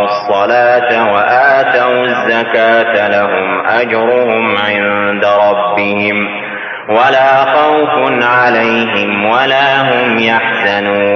الصلاة وآتوا الزكاة لهم أجرهم عند ربهم ولا خوف عليهم ولا هم يحزنون.